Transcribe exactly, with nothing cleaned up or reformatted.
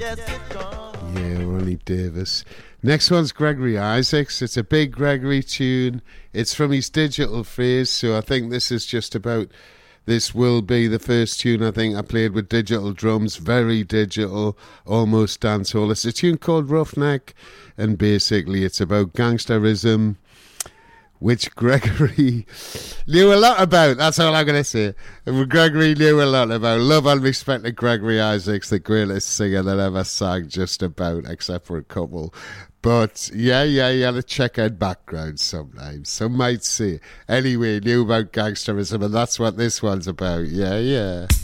Yeah, Ronnie Davis. Next one's Gregory Isaacs. It's a big Gregory tune. It's from his digital phase, so I think this is just about... This will be the first tune I think I played with digital drums, very digital, almost dancehall. It's a tune called Roughneck, and basically it's about gangsterism, which Gregory knew a lot about. That's all I'm going to say. Gregory knew a lot about. Love and respect to Gregory Isaacs, the greatest singer that ever sang, just about, except for a couple. But yeah, yeah, you had a checkered background sometimes. Some might say. Anyway, knew about gangsterism, and that's what this one's about. Yeah, yeah.